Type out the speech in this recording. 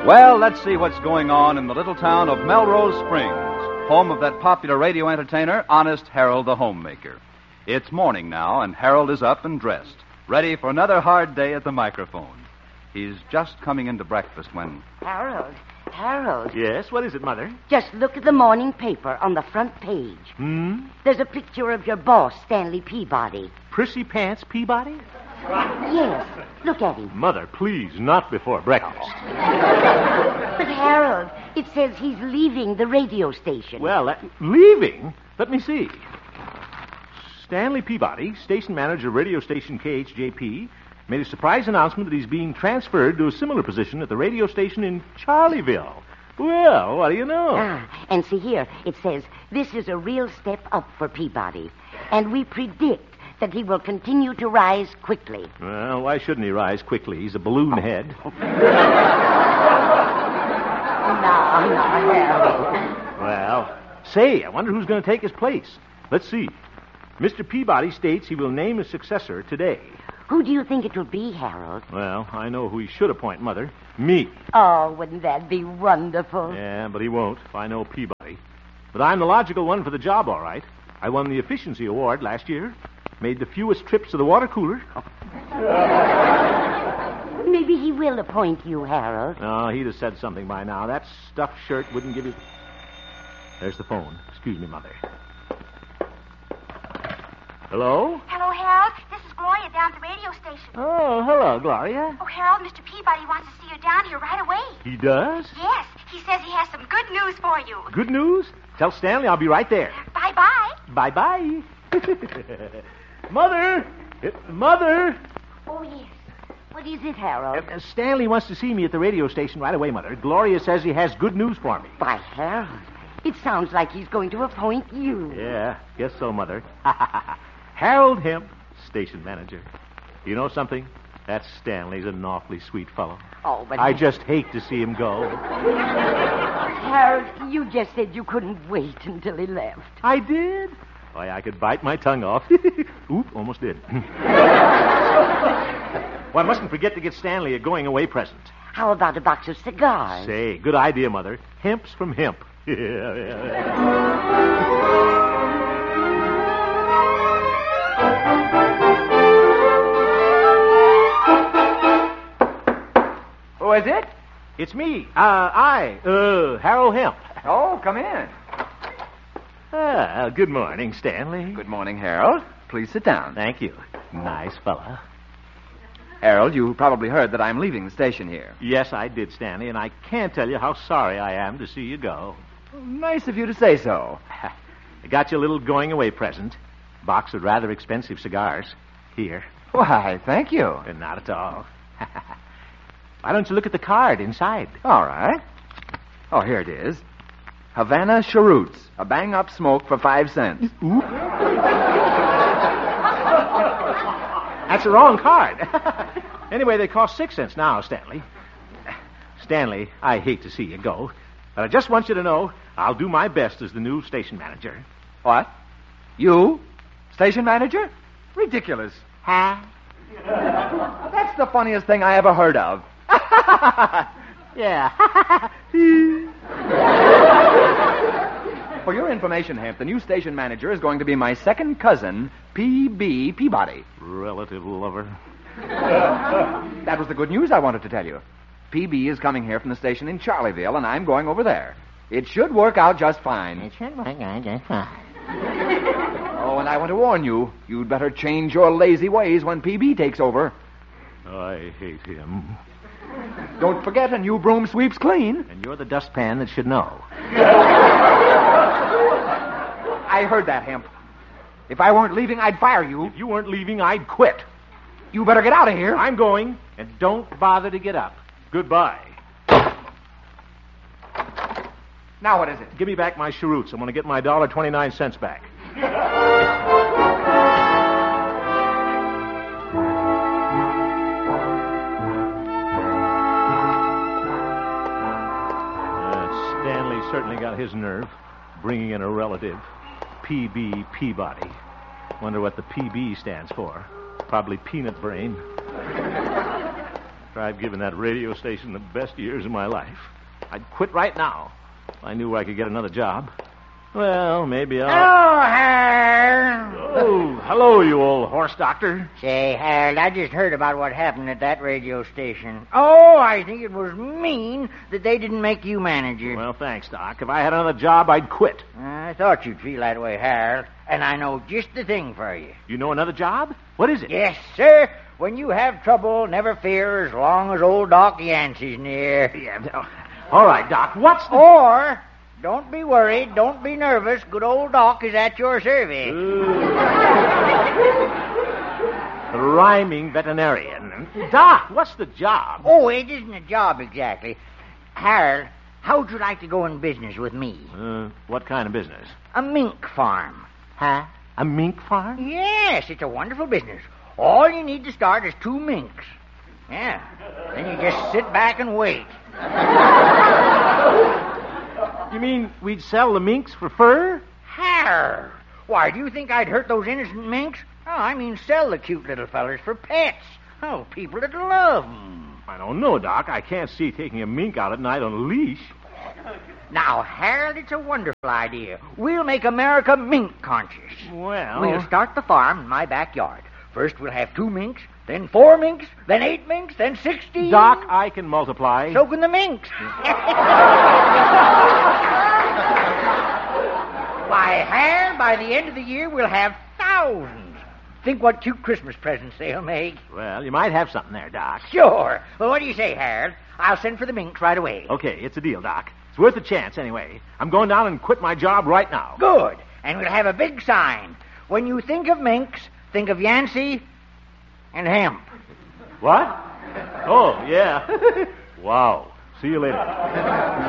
Well, let's see what's going on in the little town of Melrose Springs, home of that popular radio entertainer, Honest Harold the Homemaker. It's morning now, and Harold is up and dressed, ready for another hard day at the microphone. He's just coming into breakfast when... Harold. Yes, what is it, Mother? Just look at the morning paper on the front page. There's a picture of your boss, Stanley Peabody. Prissy Pants Peabody? Yes, look at him. Mother, please, not before breakfast. But, Harold, it says he's leaving the radio station. Well, leaving? Let me see. Stanley Peabody, station manager, radio station KHJP, made a surprise announcement that he's being transferred to a similar position at the radio station in Charleville. Well, what do you know? And see here, it says, this is a real step up for Peabody, and we predict that he will continue to rise quickly. Well, why shouldn't he rise quickly? He's a balloon head. No, Harold. Well, say, I wonder who's going to take his place. Let's see. Mr. Peabody states he will name a successor today. Who do you think it will be, Harold? Well, I know who he should appoint, Mother. Me. Oh, wouldn't that be wonderful? Yeah, but he won't, if I know Peabody. But I'm the logical one for the job, all right. I won the Efficiency Award last year. Made the fewest trips to the water cooler. Maybe he will appoint you, Harold. No, he'd have said something by now. That stuffed shirt wouldn't give you... There's the phone. Excuse me, Mother. Hello? Hello, Harold. This is Gloria down at the radio station. Oh, hello, Gloria. Oh, Harold, Mr. Peabody wants to see you down here right away. He does? Yes. He says he has some good news for you. Good news? Tell Stanley I'll be right there. Bye-bye. Bye-bye. Mother! Mother! Oh, yes. What is it, Harold? Stanley wants to see me at the radio station right away, Mother. Gloria says he has good news for me. By Harold, it sounds like he's going to appoint you. Yeah, guess so, Mother. Harold Hemp, station manager. You know something? That Stanley's an awfully sweet fellow. Oh, but... I just hate to see him go. Harold, you just said you couldn't wait until he left. I did? Why, I could bite my tongue off. Oop, almost did. Well, I mustn't forget to get Stanley a going-away present. How about a box of cigars? Say, good idea, Mother. Hemp's from Hemp. Who is it? It's me. Harold Hemp. Oh, come in. Good morning, Stanley. Good morning, Harold. Please sit down. Thank you. Nice fella. Harold, you probably heard that I'm leaving the station here. Yes, I did, Stanley, and I can't tell you how sorry I am to see you go. Nice of you to say so. I got you a little going-away present. Box of rather expensive cigars. Here. Why, thank you. Not at all. Why don't you look at the card inside? All right. Oh, here it is. Havana Cheroots, a bang-up smoke for 5 cents. That's the wrong card. Anyway, they cost 6 cents now, Stanley. Stanley, I hate to see you go, but I just want you to know I'll do my best as the new station manager. What? You? Station manager? Ridiculous. Huh? That's the funniest thing I ever heard of. Yeah. For your information, Hemp, the new station manager is going to be my second cousin, P.B. Peabody. Relative lover. That was the good news I wanted to tell you. P.B. is coming here from the station in Charleville, and I'm going over there. It should work out just fine. It should work out just fine. Oh, and I want to warn you, you'd better change your lazy ways when P.B. takes over. I hate him. Don't forget, a new broom sweeps clean. And you're the dustpan that should know. I heard that, Hemp. If I weren't leaving, I'd fire you. If you weren't leaving, I'd quit. You better get out of here. I'm going, and don't bother to get up. Goodbye. Now what is it? Give me back my cheroots. I'm going to get my $1.29 back. Stanley certainly got his nerve, bringing in a relative, P.B. Peabody. Wonder what the P.B. stands for. Probably peanut brain. After I've given that radio station the best years of my life, I'd quit right now if I knew I could get another job. Well, maybe I'll... Oh, Harold. Oh, hello, you old horse doctor. Say, Harold, I just heard about what happened at that radio station. Oh, I think it was mean that they didn't make you manager. Well, thanks, Doc. If I had another job, I'd quit. I thought you'd feel that way, Harold. And I know just the thing for you. You know another job? What is it? Yes, sir. When you have trouble, never fear as long as old Doc Yancey's near. Yeah, no. All right, Doc, what's the... Or, don't be worried, don't be nervous. Good old Doc is at your service. The rhyming veterinarian. Doc, what's the job? Oh, it isn't a job exactly. Harold, how'd you like to go in business with me? What kind of business? A mink farm. Huh? A mink farm? Yes, it's a wonderful business. All you need to start is 2 minks. Yeah. Then you just sit back and wait. You mean we'd sell the minks for fur? Harold, why, do you think I'd hurt those innocent minks? Oh, I mean sell the cute little fellers for pets. Oh, people that love them. I don't know, Doc. I can't see taking a mink out at night on a leash. Now, Harold, it's a wonderful idea. We'll make America mink conscious. Well... We'll start the farm in my backyard. First we'll have 2 minks, then 4 minks, then 8 minks, then 60. Doc, I can multiply. So can the minks. Why, Harold, by the end of the year, we'll have thousands. Think what cute Christmas presents they'll make. Well, you might have something there, Doc. Sure. Well, what do you say, Harold? I'll send for the minks right away. Okay, it's a deal, Doc. It's worth a chance, anyway. I'm going down and quit my job right now. Good. And we'll have a big sign. When you think of minks, think of Yancey and hemp. What? Oh, yeah. Wow. See you later.